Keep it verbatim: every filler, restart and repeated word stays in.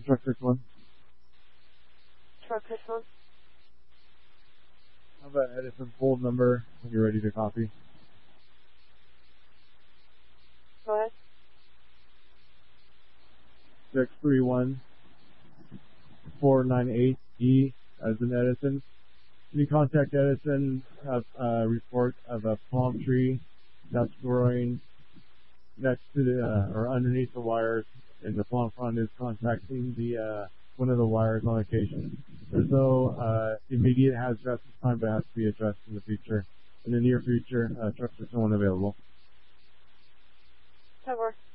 truck six one. Truck six one. How about Edison fold number when you're ready to copy? Go ahead. six three one four nine eight E as in Edison. Can you contact Edison, have a report of a palm tree that's growing next to the, uh, or underneath the wires, and the palm front is contacting the, uh, one of the wires on occasion. There's no, uh, immediate hazard at this time, but it has to be addressed in the future. In the near future, uh, trucks are still unavailable. That works.